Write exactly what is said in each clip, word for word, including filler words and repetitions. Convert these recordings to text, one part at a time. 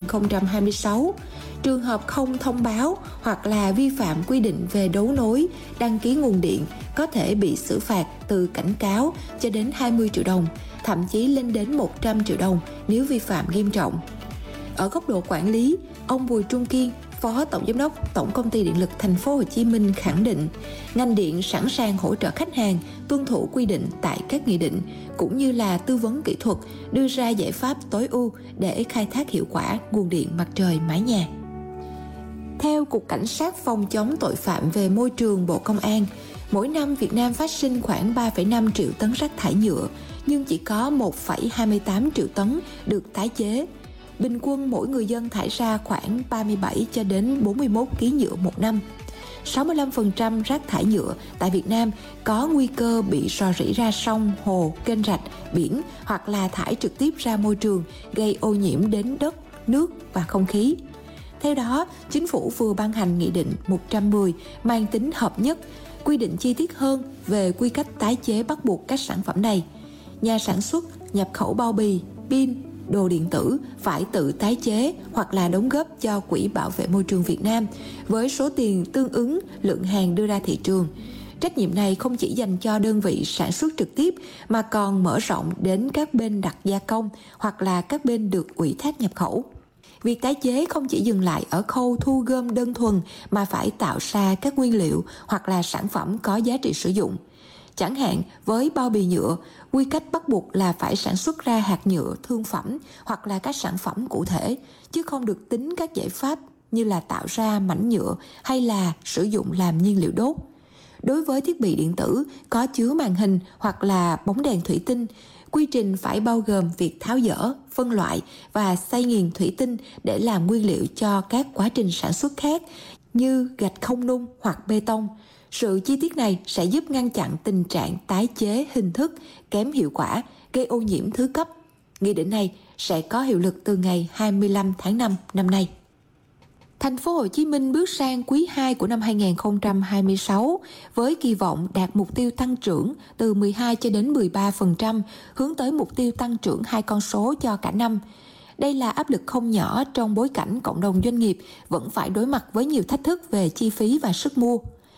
không trăm hai mươi sáu. Trường hợp không thông báo hoặc là vi phạm quy định về đấu nối, đăng ký nguồn điện có thể bị xử phạt từ cảnh cáo cho đến hai mươi triệu đồng, thậm chí lên đến một trăm triệu đồng nếu vi phạm nghiêm trọng. Ở góc độ quản lý, ông Bùi Trung Kiên, Phó Tổng Giám đốc Tổng Công ty Điện lực Thành phố Hồ Chí Minh khẳng định, ngành điện sẵn sàng hỗ trợ khách hàng tuân thủ quy định tại các nghị định, cũng như là tư vấn kỹ thuật, đưa ra giải pháp tối ưu để khai thác hiệu quả nguồn điện mặt trời mái nhà. Theo Cục Cảnh sát phòng chống tội phạm về môi trường Bộ Công an, mỗi năm Việt Nam phát sinh khoảng ba phẩy năm triệu tấn rác thải nhựa, nhưng chỉ có một phẩy hai mươi tám triệu tấn được tái chế. Bình quân mỗi người dân thải ra khoảng ba mươi bảy cho đến bốn mươi mốt ki lô gam nhựa một năm. sáu mươi lăm phần trăm rác thải nhựa tại Việt Nam có nguy cơ bị rò rỉ ra sông, hồ, kênh rạch, biển hoặc là thải trực tiếp ra môi trường, gây ô nhiễm đến đất, nước và không khí. Theo đó, Chính phủ vừa ban hành Nghị định một trăm mười mang tính hợp nhất, quy định chi tiết hơn về quy cách tái chế bắt buộc các sản phẩm này. Nhà sản xuất, nhập khẩu bao bì, pin, đồ điện tử phải tự tái chế hoặc là đóng góp cho Quỹ Bảo vệ Môi trường Việt Nam với số tiền tương ứng lượng hàng đưa ra thị trường. Trách nhiệm này không chỉ dành cho đơn vị sản xuất trực tiếp mà còn mở rộng đến các bên đặt gia công hoặc là các bên được ủy thác nhập khẩu. Việc tái chế không chỉ dừng lại ở khâu thu gom đơn thuần mà phải tạo ra các nguyên liệu hoặc là sản phẩm có giá trị sử dụng. Chẳng hạn với bao bì nhựa, quy cách bắt buộc là phải sản xuất ra hạt nhựa thương phẩm hoặc là các sản phẩm cụ thể, chứ không được tính các giải pháp như là tạo ra mảnh nhựa hay là sử dụng làm nhiên liệu đốt. Đối với thiết bị điện tử có chứa màn hình hoặc là bóng đèn thủy tinh, quy trình phải bao gồm việc tháo dỡ, phân loại và xay nghiền thủy tinh để làm nguyên liệu cho các quá trình sản xuất khác như gạch không nung hoặc bê tông. Sự chi tiết này sẽ giúp ngăn chặn tình trạng tái chế hình thức kém hiệu quả, gây ô nhiễm thứ cấp. Nghị định này sẽ có hiệu lực từ ngày hai mươi lăm tháng năm năm nay. Thành phố Hồ Chí Minh bước sang quý hai của năm hai không hai sáu với kỳ vọng đạt mục tiêu tăng trưởng từ mười hai cho đến mười ba phần trăm, hướng tới mục tiêu tăng trưởng hai con số cho cả năm. Đây là áp lực không nhỏ trong bối cảnh cộng đồng doanh nghiệp vẫn phải đối mặt với nhiều thách thức về chi phí và sức mua.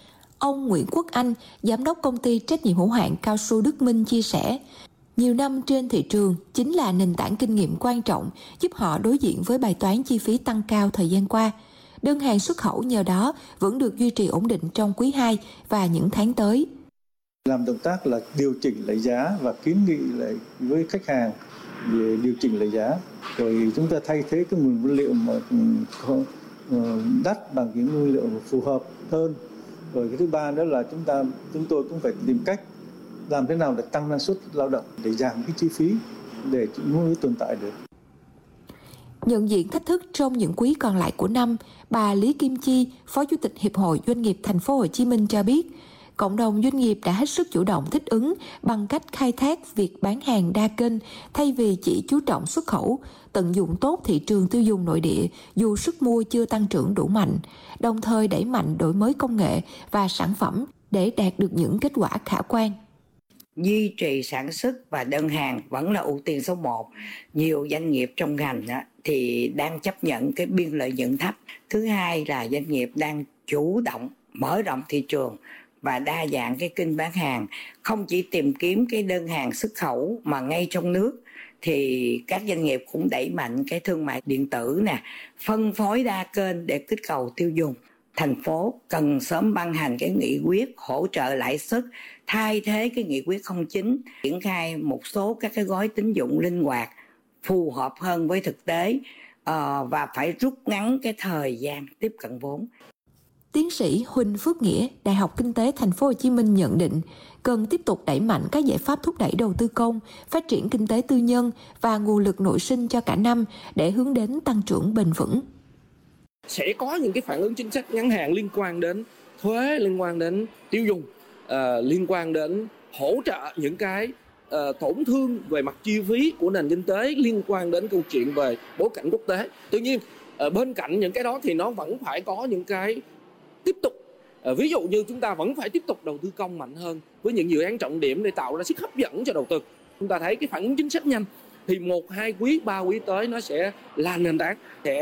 Ông Nguyễn Quốc Anh, Giám đốc Công ty Trách nhiệm hữu hạn Cao su Đức Minh chia sẻ, nhiều năm trên thị trường chính là nền tảng kinh nghiệm quan trọng giúp họ đối diện với bài toán chi phí tăng cao thời gian qua. Đơn hàng xuất khẩu nhờ đó vẫn được duy trì ổn định trong quý hai và những tháng tới. Làm động tác là điều chỉnh lại giá và kiến nghị lại với khách hàng về điều chỉnh lại giá. Rồi chúng ta thay thế cái nguồn nguyên liệu mà đắt bằng những nguyên liệu phù hợp hơn. Rồi cái thứ ba đó là chúng ta chúng tôi cũng phải tìm cách làm thế nào để tăng năng suất lao động để giảm cái chi phí để mới tồn tại được. Nhận diện thách thức trong những quý còn lại của năm, bà Lý Kim Chi, Phó Chủ tịch Hiệp hội Doanh nghiệp Thành phố Hồ Chí Minh cho biết, cộng đồng doanh nghiệp đã hết sức chủ động thích ứng bằng cách khai thác việc bán hàng đa kênh thay vì chỉ chú trọng xuất khẩu, tận dụng tốt thị trường tiêu dùng nội địa dù sức mua chưa tăng trưởng đủ mạnh, đồng thời đẩy mạnh đổi mới công nghệ và sản phẩm để đạt được những kết quả khả quan. Duy trì sản xuất và đơn hàng vẫn là ưu tiên số một. Nhiều doanh nghiệp trong ngành đó, thì đang chấp nhận cái biên lợi nhuận thấp. Thứ hai là doanh nghiệp đang chủ động mở rộng thị trường và đa dạng cái kênh bán hàng, không chỉ tìm kiếm cái đơn hàng xuất khẩu mà ngay trong nước thì các doanh nghiệp cũng đẩy mạnh cái thương mại điện tử nè, phân phối đa kênh để kích cầu tiêu dùng. Thành phố cần sớm ban hành cái nghị quyết hỗ trợ lãi suất thay thế cái nghị quyết không chín, triển khai một số các cái gói tín dụng linh hoạt phù hợp hơn với thực tế uh, và phải rút ngắn cái thời gian tiếp cận vốn. Tiến sĩ Huỳnh Phước Nghĩa, Đại học Kinh tế Thành phố Hồ Chí Minh nhận định cần tiếp tục đẩy mạnh các giải pháp thúc đẩy đầu tư công, phát triển kinh tế tư nhân và nguồn lực nội sinh cho cả năm để hướng đến tăng trưởng bền vững. Sẽ có những cái phản ứng chính sách ngắn hạn liên quan đến thuế, liên quan đến tiêu dùng, uh, liên quan đến hỗ trợ những cái uh, tổn thương về mặt chi phí của nền kinh tế liên quan đến câu chuyện về bối cảnh quốc tế. Tuy nhiên, uh, bên cạnh những cái đó thì nó vẫn phải có những cái tiếp tục. Uh, ví dụ như chúng ta vẫn phải tiếp tục đầu tư công mạnh hơn với những dự án trọng điểm để tạo ra sức hấp dẫn cho đầu tư. Chúng ta thấy cái phản ứng chính sách nhanh thì một, hai quý, ba quý tới nó sẽ là nền tảng. Sẽ